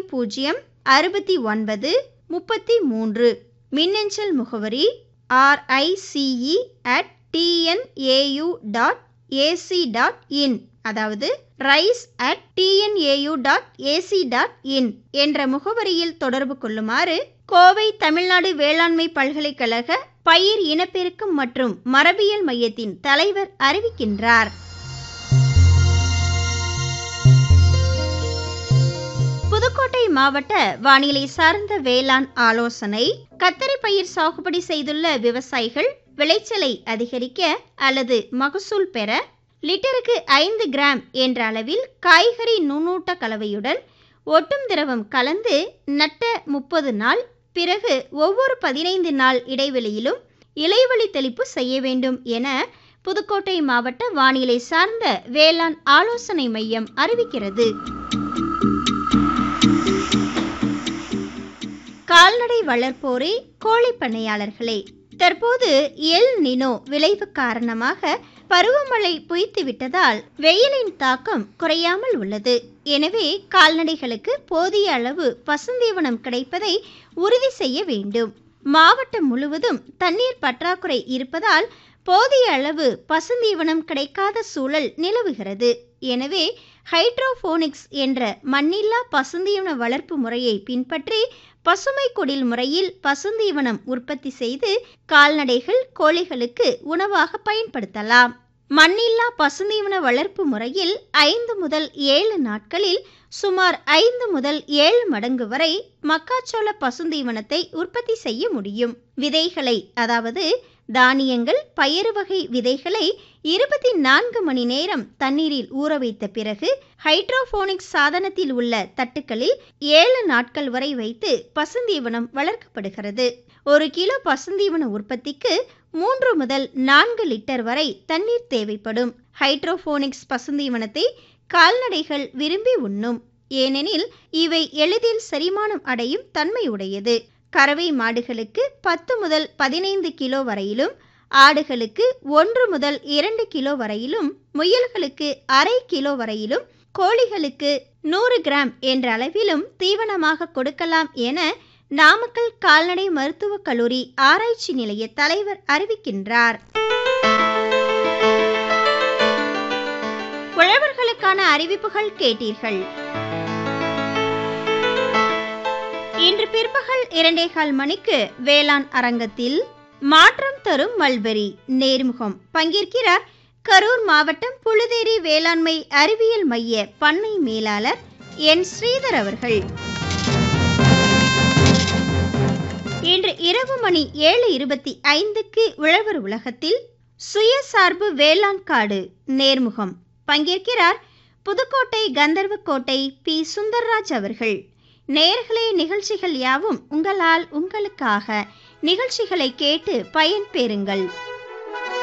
006933. மின்னஞ்சல் முகவரி rice@tnau.ac.in, அதாவது rice@tnau.ac.in என்ற முகவரியில் தொடர்பு கொள்ளுமாறு கோவை தமிழ்நாடு வேளாண்மை பல்கலைக்கழக பயிர் இனப்பெருக்கம் மற்றும் மரபியல் மையத்தின் தலைவர் அறிவிக்கின்றார். புதுக்கோட்டை மாவட்ட வானிலை சார்ந்த வேளாண் ஆலோசனை. கத்தரி பயிர் சாகுபடி செய்துள்ள விவசாயிகள் விளைச்சலை அதிகரிக்க அல்லது மகசூல் பெற லிட்டருக்கு 5 கிராம் என்ற அளவில் காய்கறி நுண்ணூட்ட கலவையுடன் ஒட்டும் திரவம் கலந்து நட்ட 30 நாள் பிறகு ஒவ்வொரு 15 நாள் இடைவெளியிலும் இலைவழி தெளிப்பு செய்ய வேண்டும் என புதுக்கோட்டை மாவட்ட வானிலை சார்ந்த வேளாண் ஆலோசனை மையம் அறிவிக்கிறது. கால்நடை வளர்ப்போரே, கோழி பண்ணையாளர்களே, தற்போது எல் நினோ விளைவு காரணமாக பருவமழை பொய்த்து விட்டதால் வெயிலின் தாக்கம் குறையாமல் உள்ளது. எனவே கால்நடைகளுக்கு போதிய அளவு பசுந்தீவனம் கிடைப்பதை உறுதி செய்ய வேண்டும். மாவட்டம் முழுவதும் தண்ணீர் பற்றாக்குறை இருப்பதால் போதிய அளவு பசுந்தீவனம் கிடைக்காத சூழல் நிலவுகிறது. எனவே ஹைட்ரோபோனிக்ஸ் என்ற மண்ணில்லா பசுந்தீவன வளர்ப்பு முறையை பின்பற்றி பசுமை குடில் முறையில் பசுந்தீவனம் உற்பத்தி செய்து கால்நடைகள், கோழிகளுக்கு உணவாக பயன்படுத்தலாம். மண்ணில்லா பசுந்தீவன வளர்ப்பு முறையில் 5 முதல் 7 நாட்களில் சுமார் 5 முதல் 7 மடங்கு வரை மக்காச்சோள பசுந்தீவனத்தை உற்பத்தி செய்ய முடியும். விதைகளை, அதாவது தானியங்கள், பயறு வகை விதைகளை 24 மணி நேரம் தண்ணீரில் ஊற வைத்த பிறகு ஹைட்ரோபோனிக்ஸ் சாதனத்தில் உள்ள தட்டுக்களில் 7 நாட்கள் வரை வைத்து பசுந்தீவனம் வளர்க்கப்படுகிறது. 1 கிலோ பசுந்தீவன உற்பத்திக்கு 3 முதல் 4 லிட்டர் வரை தண்ணீர் தேவைப்படும். ஹைட்ரோபோனிக்ஸ் பசுந்தீவனத்தை கால்நடைகள் விரும்பி உண்ணும். ஏனெனில் இவை எளிதில் செரிமானம் அடையும் தன்மை உடையது. கறவை மாடுகளுக்கு 10 முதல் 15 கிலோ வரையிலும், ஆடுகளுக்கு 1 முதல் 2 கிலோ வரையிலும், முயல்களுக்கு அரை கிலோ வரையிலும், கோழிகளுக்கு 100 கிராம் என்ற அளவிலும் தீவனமாக கொடுக்கலாம் என நாமக்கல் கால்நடை மருத்துவக் கல்லூரி ஆராய்ச்சி நிலைய தலைவர் அறிவிக்கின்றார். உழவர்களுக்கான அறிவிப்புகள் கேட்டீர்கள். இன்று பிற்பகல் 2:15 மணிக்கு வேளாண் அரங்கத்தில் மாற்றம் தரும் மல்பெரி நேர்முகம். பங்கேற்கிறார் கரூர் மாவட்டம் புழுதேரி வேளாண்மை அறிவியல் மைய பண்ணை மேலாளர் என் ஸ்ரீதர் அவர்கள். இன்று இரவு மணி 7:25க்கு உழவர் உலகத்தில் சுயசார்பு வேளாண் காடு நேர்முகம். பங்கேற்கிறார் புதுக்கோட்டை கந்தர்வக்கோட்டை பி. சுந்தர்ராஜ் அவர்கள். நேயர்களே, நிகழ்ச்சிகள் யாவும் உங்களால் உங்களுக்காக. நிகழ்ச்சிகளை கேட்டு பயன்பெறுங்கள்.